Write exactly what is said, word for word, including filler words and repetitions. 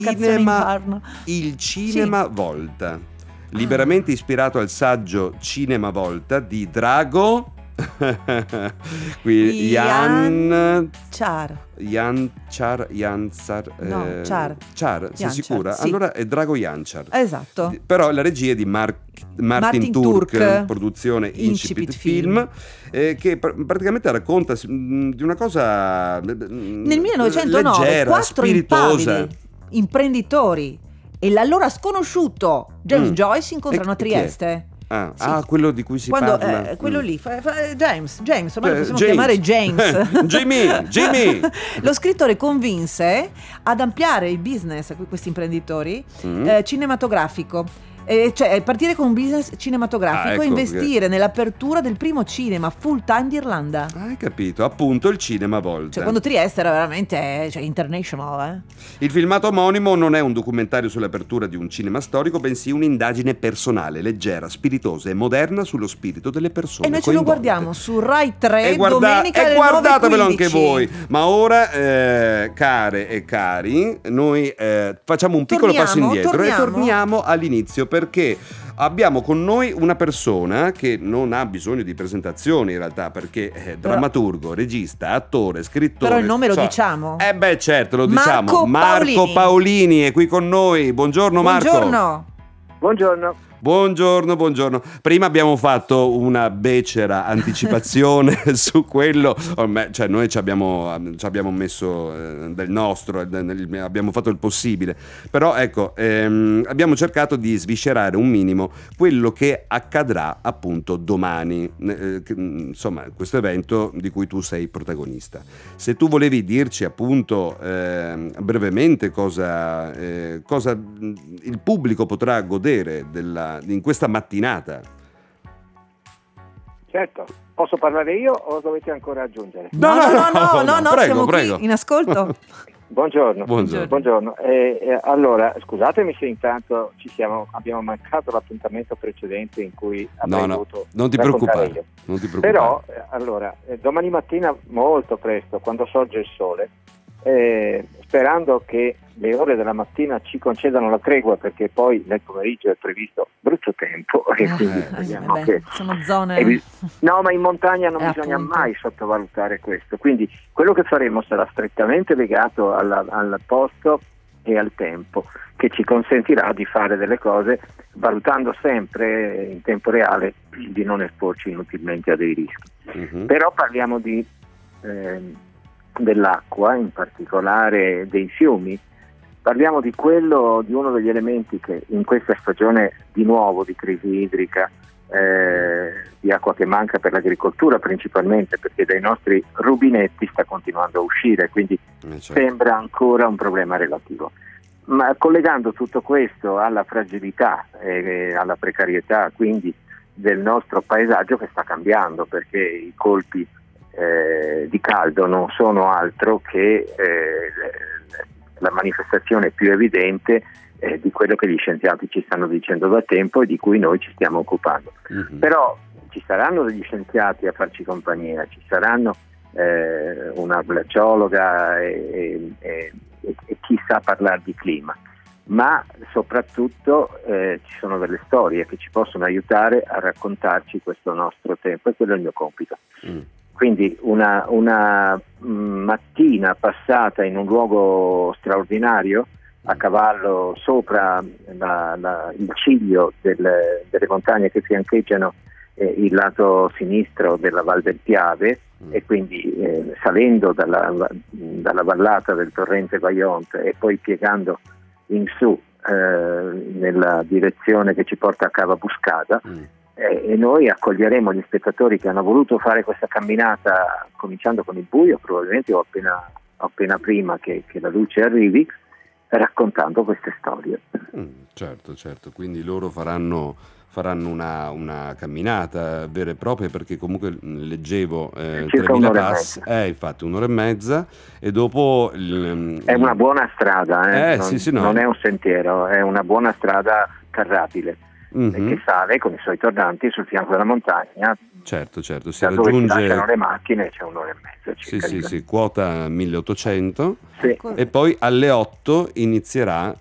Canzone cinema, infarno. il cinema volta, liberamente ispirato al saggio Cinema Volta di Drago qui Jan Char. Jančar Jančar No, eh, Char. Char, sei Jančar, sicura? sì. Allora è Drago Jančar. Esatto. Però la regia è di Mar- Martin, Martin Turk, Turk, produzione Incipit, Incipit Film, Film. eh, che pr- praticamente racconta mh, di una cosa mh, Nel millenovecentonove leggera, quattro spiritosa. impavidi imprenditori e l'allora sconosciuto James Mm. Joyce si incontrano E- a e chi è? Trieste. Ah, Sì. ah, quello di cui si Quando, parla. eh, quello Mm. lì, fa- fa- James, James, ormai lo Eh, possiamo James. chiamare James. Jimmy, Jimmy. Lo scrittore convinse ad ampliare il business, questi imprenditori, Mm. eh, cinematografico. Eh, cioè partire con un business cinematografico Ah, ecco, e investire nell'apertura del primo cinema full time d'Irlanda. Hai capito, appunto il cinema volta. Cioè quando Trieste era veramente, cioè, international, eh. Il filmato omonimo non è un documentario sull'apertura di un cinema storico, bensì un'indagine personale, leggera, spiritosa e moderna sullo spirito delle persone E noi ce lo coinvolte. guardiamo su Rai tre E, guarda- domenica e alle guardatevelo nove e anche quindici. voi. Ma ora, eh, care e cari, noi eh, facciamo un piccolo Torniamo, passo indietro torniamo. e torniamo all'inizio, perché abbiamo con noi una persona che non ha bisogno di presentazioni in realtà, perché è drammaturgo, regista, attore, scrittore. Però il nome lo so- diciamo. Eh beh, certo, lo Marco diciamo. Marco Paolini. Paolini è qui con noi. Buongiorno Marco. Buongiorno. Buongiorno. Buongiorno, buongiorno. Prima abbiamo fatto una becera anticipazione su quello, ormai, cioè noi ci abbiamo, ci abbiamo messo eh, del nostro, eh, nel- abbiamo fatto il possibile, però ecco, ehm, abbiamo cercato di sviscerare un minimo quello che accadrà appunto domani, eh, che, insomma questo evento di cui tu sei protagonista. Se tu volevi dirci appunto ehm, brevemente cosa, eh, cosa mh, il pubblico potrà godere della in questa mattinata. Certo, posso parlare io o dovete ancora aggiungere? No, no, no, no, no, no, prego, siamo prego. qui in ascolto. Buongiorno. Buongiorno. Buongiorno. Eh, eh, allora, scusatemi se intanto ci siamo, abbiamo mancato l'appuntamento precedente in cui avrei No, no, dovuto non ti raccontare preoccupare, io. non ti preoccupare. Però, eh, allora, eh, domani mattina molto presto, quando sorge il sole, eh, sperando che le ore della mattina ci concedano la tregua, perché poi nel pomeriggio è previsto brutto tempo e Eh, quindi eh, speriamo beh, che sono zone. e vi- no, ma in montagna non Eh, bisogna appunto. mai sottovalutare questo, quindi quello che faremo sarà strettamente legato alla- al posto e al tempo, che ci consentirà di fare delle cose valutando sempre in tempo reale di non esporci inutilmente a dei rischi. Mhm. Però parliamo di ehm, dell'acqua, in particolare dei fiumi. Parliamo di quello, di uno degli elementi che in questa stagione di nuovo di crisi idrica, eh, di acqua che manca per l'agricoltura principalmente, perché dai nostri rubinetti sta continuando a uscire, quindi Eh, certo. sembra ancora un problema relativo. Ma collegando tutto questo alla fragilità e alla precarietà quindi del nostro paesaggio, che sta cambiando, perché i colpi eh, di caldo non sono altro che eh, la manifestazione più evidente eh, di quello che gli scienziati ci stanno dicendo da tempo e di cui noi ci stiamo occupando. Mhm. Però ci saranno degli scienziati a farci compagnia, ci saranno eh, una glaciologa e, e, e, e chi sa parlare di clima, ma soprattutto eh, ci sono delle storie che ci possono aiutare a raccontarci questo nostro tempo, e quello è il mio compito. Mm. Quindi una, una mh, mattina passata in un luogo straordinario, a cavallo sopra la, la, il ciglio del, delle montagne che fiancheggiano eh, il lato sinistro della Val del Piave, Mm. e quindi eh, salendo dalla, dalla vallata del torrente Vajont e poi piegando in su eh, nella direzione che ci porta a Cava Buscada, Mm. eh, e noi accoglieremo gli spettatori che hanno voluto fare questa camminata cominciando con il buio, probabilmente o appena, appena prima che, che la luce arrivi, raccontando queste storie. Mm, certo, certo, quindi loro faranno, faranno una, una camminata vera e propria, perché comunque mh, leggevo eh, Circa tremila un'ora e passi, mezza. eh, infatti un'ora e mezza, e dopo il, È una buona strada, eh? Eh, non, sì, sì, no. non è un sentiero, è una buona strada carrabile. Mhm. e che sale con i suoi tornanti sul fianco della montagna, Certo, certo, si da dove si lasciano raggiunge le macchine c'è un'ora e mezza sì, circa sì, di sì, quota milleottocento Sì. e poi alle otto inizierà